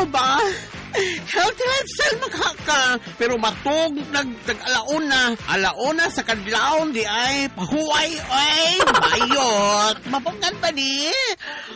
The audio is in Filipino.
ba? Healthy lifestyle makaka. Pero matog nag-alauna. Alauna sa kadlaon di ay pahuway ay bayot. Mapungan pa di.